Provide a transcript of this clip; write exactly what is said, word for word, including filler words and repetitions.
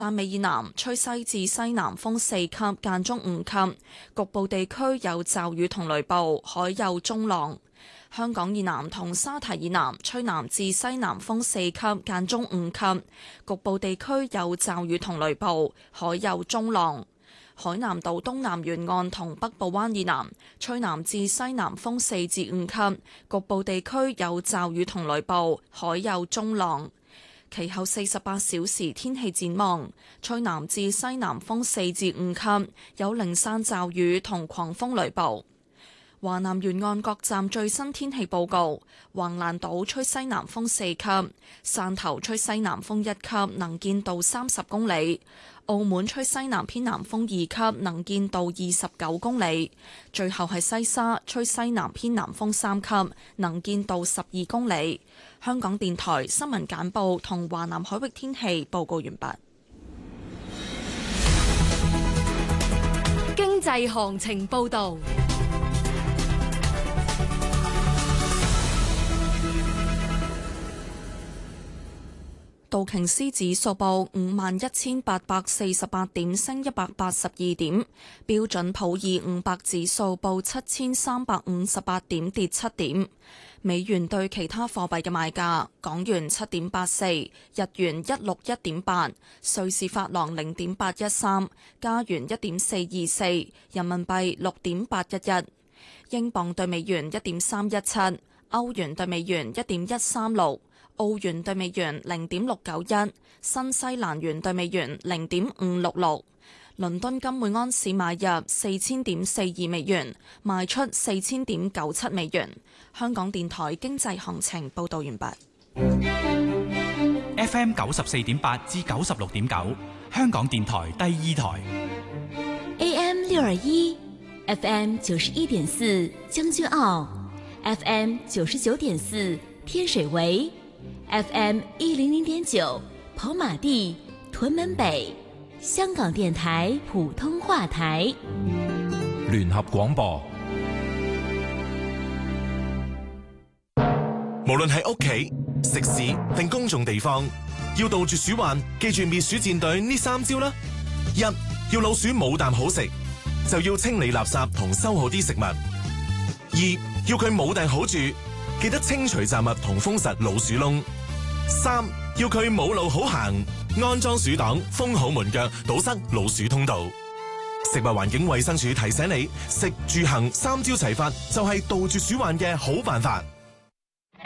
汕尾以南吹西至西南風四級，間中五級，局部地區有驟雨同雷暴，海有中浪。香港以南同沙堤以南吹南至西南風四級，間中五級，局部地區有驟雨同雷暴，海有中浪。海南島東南沿岸同北部灣以南吹南至西南風四至五級，局部地區有驟雨同雷暴，海有中浪。其後四十八小時天氣展望，吹南至西南風四至五級，有零散驟雨同狂風雷暴。華南沿岸各站最新天氣報告：橫瀾島吹西南風四級，汕頭吹西南風一級，能見度三十公里；澳門吹西南偏南風二級，能見度二十九公里。最後係西沙吹西南偏南風三級，能見度十二公里。香港電台新聞簡報同華南海域天氣報告完畢。 經濟行情報導。 道瓊斯指數報五萬一千八百四十八點，升一百八十二點。標準普爾五百指數報七千三百五十八點，跌七點。美元對其他貨幣嘅賣價：港元七點八四，日元一六一點八，瑞士法郎零點八一三，加元一點四二四，人民幣六點八一一，英鎊對美元一點三一七，歐元對美元一點一三六。澳元對美元零點六九一，新西蘭元對美元零點五六六。倫敦金每安士買入四千點四二美元，賣出四千點九七美元。香港電台經濟行情報道完畢。 F M 九十四點八至九十六點九，香港電台第二台。 A M 六二一，F M 九十一點四將軍澳 ，F M 九十九點四天水圍。F M 一零零點九跑馬地屯門北，香港電台普通話台聯合廣播。 無論係屋企、食肆定公眾地方，要杜絕鼠患，記住滅鼠戰隊呢三招啦：一要老鼠冇啖好食，就要清理垃圾同收好啲食物；二要佢冇埞好住，記得清除雜物同封實老鼠窿；三要佢冇路好行，安裝鼠擋，封好門腳，堵塞老鼠通道。食物環境衛生署提醒你，食住行三招齊發就係杜絕鼠患嘅好辦法。